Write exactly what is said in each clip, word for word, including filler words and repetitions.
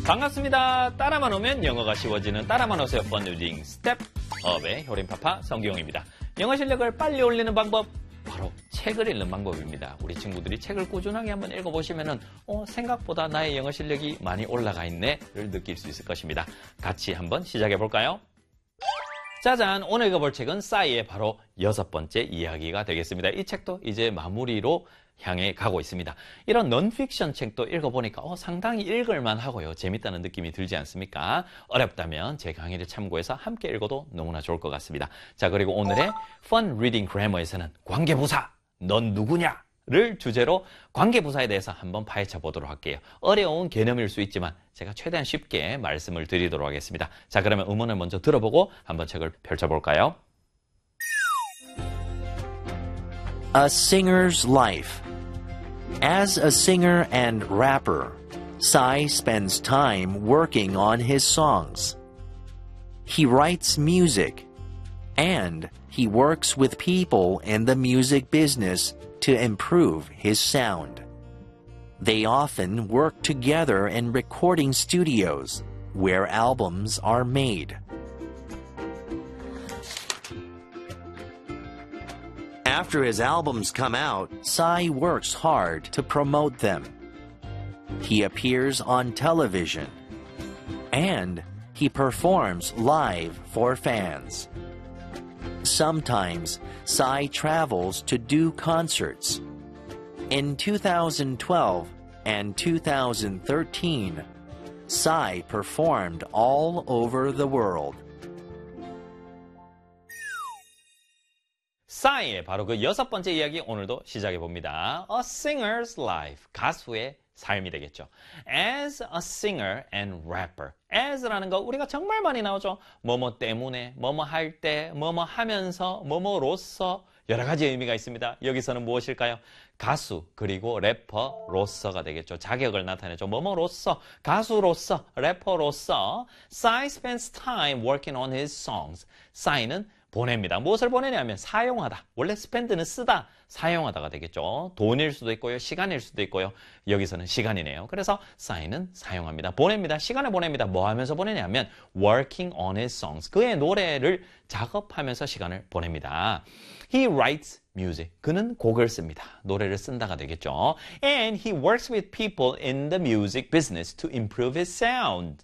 반갑습니다. 따라만 오면 영어가 쉬워지는 따라만 오세요 펀 리딩 스텝업의 효린파파 성기용입니다. 영어 실력을 빨리 올리는 방법, 바로 책을 읽는 방법입니다. 우리 친구들이 책을 꾸준하게 한번 읽어보시면은 어, 생각보다 나의 영어 실력이 많이 올라가 있네를 느낄 수 있을 것입니다. 같이 한번 시작해 볼까요? 짜잔! 오늘 읽어볼 책은 싸이의 바로 여섯 번째 이야기가 되겠습니다. 이 책도 이제 마무리로 향해 가고 있습니다. 이런 넌픽션 책도 읽어보니까 어, 상당히 읽을만 하고요. 재밌다는 느낌이 들지 않습니까? 어렵다면 제 강의를 참고해서 함께 읽어도 너무나 좋을 것 같습니다. 자, 그리고 오늘의 Fun Reading Grammar에서는 관계부사, 넌 누구냐? 를 주제로 관계부사에 대해서 한번 파헤쳐 보도록 할게요. 어려운 개념일 수 있지만 제가 최대한 쉽게 말씀을 드리도록 하겠습니다. 자, 그러면 음원을 먼저 들어보고 한번 책을 펼쳐볼까요? A Singer's Life. As a singer and rapper, Psy spends time working on his songs. He writes music, and he works with people in the music business to improve his sound. They often work together in recording studios, where albums are made. After his albums come out, Psy works hard to promote them. He appears on television, and he performs live for fans. Sometimes, Psy travels to do concerts. In two thousand twelve and two thousand thirteen, Psy performed all over the world. 싸이의 바로 그 여섯 번째 이야기 오늘도 시작해 봅니다. A Singer's Life, 가수의 삶이 되겠죠. As a singer and rapper. as라는 거 우리가 정말 많이 나오죠. 뭐뭐 때문에, 뭐뭐 할 때, 뭐뭐 하면서, 뭐뭐로서 여러 가지 의미가 있습니다. 여기서는 무엇일까요? 가수 그리고 래퍼로서가 되겠죠. 자격을 나타내죠. 뭐뭐로서, 가수로서, 래퍼로서. Psy spends time working on his songs. 싸이는 보냅니다. 무엇을 보내냐면 사용하다. 원래 spend는 쓰다, 사용하다가 되겠죠. 돈일 수도 있고요. 시간일 수도 있고요. 여기서는 시간이네요. 그래서 싸이는 사용합니다. 보냅니다. 시간을 보냅니다. 뭐 하면서 보내냐면 working on his songs. 그의 노래를 작업하면서 시간을 보냅니다. He writes music. 그는 곡을 씁니다. 노래를 쓴다가 되겠죠. And he works with people in the music business to improve his sound.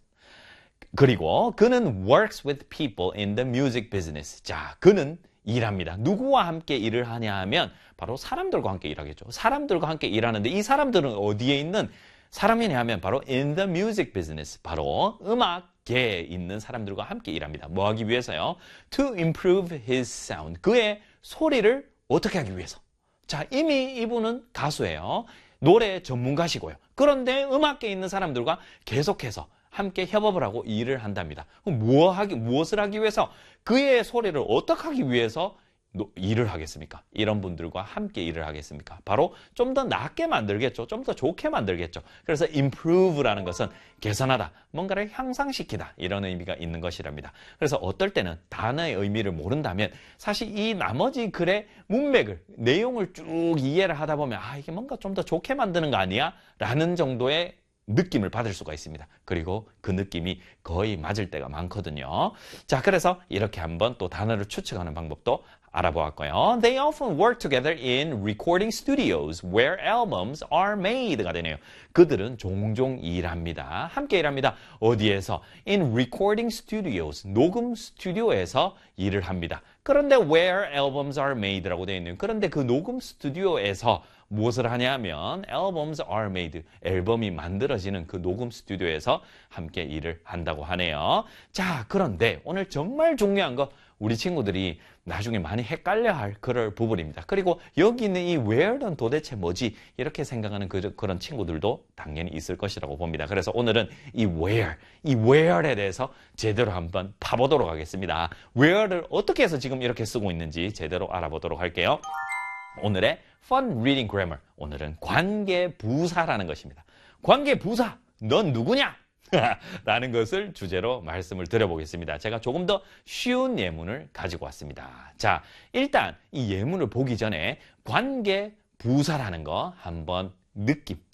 그리고 그는 works with people in the music business. 자, 그는 일합니다. 누구와 함께 일을 하냐 하면 바로 사람들과 함께 일하겠죠. 사람들과 함께 일하는데 이 사람들은 어디에 있는 사람이냐 하면 바로 in the music business. 바로 음악계에 있는 사람들과 함께 일합니다. 뭐 하기 위해서요? To improve his sound. 그의 소리를 어떻게 하기 위해서? 자, 이미 이분은 가수예요. 노래 전문가시고요. 그런데 음악계에 있는 사람들과 계속해서 함께 협업을 하고 일을 한답니다. 그럼 뭐 하기, 무엇을 하기 위해서? 그의 소리를 어떻게 하기 위해서 노, 일을 하겠습니까? 이런 분들과 함께 일을 하겠습니까? 바로 좀 더 낫게 만들겠죠. 좀 더 좋게 만들겠죠. 그래서 improve라는 것은 개선하다, 뭔가를 향상시키다 이런 의미가 있는 것이랍니다. 그래서 어떨 때는 단어의 의미를 모른다면 사실 이 나머지 글의 문맥을, 내용을 쭉 이해를 하다 보면 아, 이게 뭔가 좀 더 좋게 만드는 거 아니야? 라는 정도의 느낌을 받을 수가 있습니다. 그리고 그 느낌이 거의 맞을 때가 많거든요. 자, 그래서 이렇게 한번 또 단어를 추측하는 방법도 알아보았고요. They often work together in recording studios where albums are made가 되네요. 그들은 종종 일합니다. 함께 일합니다. 어디에서? In recording studios, 녹음 스튜디오에서 일을 합니다. 그런데 where albums are made라고 되어 있네요. 그런데 그 녹음 스튜디오에서 무엇을 하냐면 albums are made, 앨범이 만들어지는 그 녹음 스튜디오에서 함께 일을 한다고 하네요. 자, 그런데 오늘 정말 중요한 거 우리 친구들이 나중에 많이 헷갈려할 그럴 부분입니다. 그리고 여기 있는 이 where는 도대체 뭐지? 이렇게 생각하는 그, 그런 친구들도 당연히 있을 것이라고 봅니다. 그래서 오늘은 이 where, 이 where에 대해서 제대로 한번 파보도록 하겠습니다. where를 어떻게 해서 지금 이렇게 쓰고 있는지 제대로 알아보도록 할게요. 오늘의 Fun Reading Grammar. 오늘은 관계부사라는 것입니다. 관계부사, 넌 누구냐? 라는 것을 주제로 말씀을 드려보겠습니다. 제가 조금 더 쉬운 예문을 가지고 왔습니다. 자, 일단 이 예문을 보기 전에 관계부사라는 거 한번 느낌,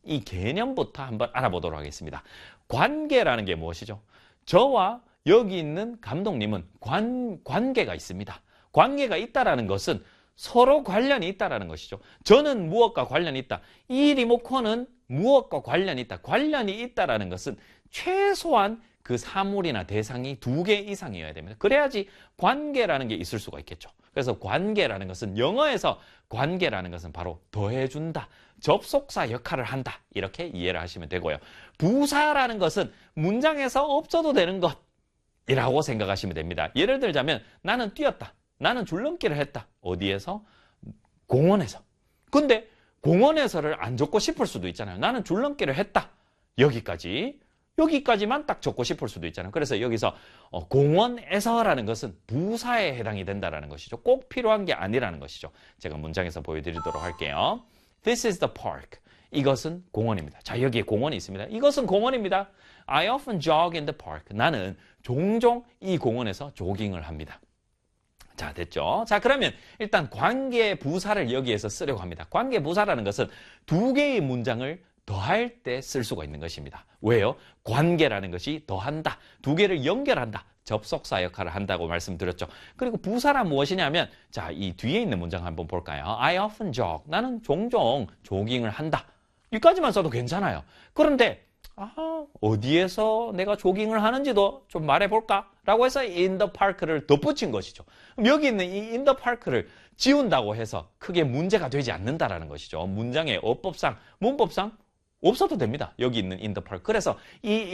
이 개념부터 한번 알아보도록 하겠습니다. 관계라는 게 무엇이죠? 저와 여기 있는 감독님은 관, 관계가 있습니다. 관계가 있다라는 것은 서로 관련이 있다라는 것이죠. 저는 무엇과 관련이 있다. 이 리모컨은 무엇과 관련이 있다. 관련이 있다라는 것은 최소한 그 사물이나 대상이 두 개 이상이어야 됩니다. 그래야지 관계라는 게 있을 수가 있겠죠. 그래서 관계라는 것은 영어에서 관계라는 것은 바로 더해준다. 접속사 역할을 한다. 이렇게 이해를 하시면 되고요. 부사라는 것은 문장에서 없어도 되는 것이라고 생각하시면 됩니다. 예를 들자면 나는 뛰었다. 나는 줄넘기를 했다. 어디에서? 공원에서. 근데 공원에서를 안 적고 싶을 수도 있잖아요. 나는 줄넘기를 했다. 여기까지. 여기까지만 딱 적고 싶을 수도 있잖아요. 그래서 여기서 어, 공원에서라는 것은 부사에 해당이 된다는 것이죠. 꼭 필요한 게 아니라는 것이죠. 제가 문장에서 보여드리도록 할게요. This is the park. 이것은 공원입니다. 자, 여기에 공원이 있습니다. 이것은 공원입니다. I often jog in the park. 나는 종종 이 공원에서 조깅을 합니다. 자, 됐죠? 자, 그러면 일단 관계 부사를 여기에서 쓰려고 합니다. 관계 부사라는 것은 두 개의 문장을 더할 때 쓸 수가 있는 것입니다. 왜요? 관계라는 것이 더한다. 두 개를 연결한다. 접속사 역할을 한다고 말씀드렸죠. 그리고 부사란 무엇이냐면 자, 이 뒤에 있는 문장 한번 볼까요? I often jog. 나는 종종 조깅을 한다. 여기까지만 써도 괜찮아요. 그런데 아, 어디에서 내가 조깅을 하는지도 좀 말해볼까? 라고 해서 in the park를 덧붙인 것이죠. 그럼 여기 있는 이 in the park를 지운다고 해서 크게 문제가 되지 않는다라는 것이죠. 문장의 어법상, 문법상 없어도 됩니다. 여기 있는 in the park. 그래서 이